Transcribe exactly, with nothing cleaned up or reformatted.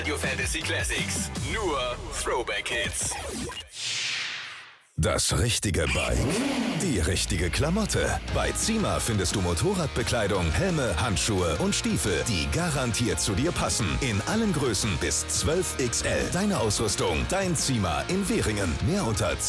Radio Fantasy Classics. Nur Throwback Hits. Das richtige Bike, die richtige Klamotte. Bei Zima findest du Motorradbekleidung, Helme, Handschuhe und Stiefel, die garantiert zu dir passen. In allen Größen bis zwölf X L. Deine Ausrüstung, dein Zima in Währingen. Mehr unter